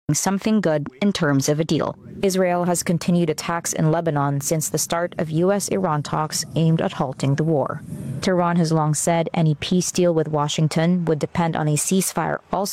something good in terms of a deal. Israel has continued attacks in Lebanon since the start of U.S.-Iran talks aimed at halting the war. Tehran has long said any peace deal with Washington would depend on a ceasefire also